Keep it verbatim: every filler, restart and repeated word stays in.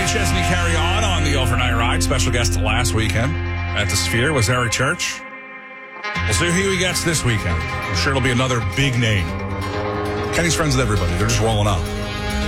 Chesney carry on on the overnight ride. Special guest last weekend at the Sphere was Eric Church. We'll see who he gets this weekend. I'm sure it'll be another big name. Kenny's friends with everybody. They're just rolling up.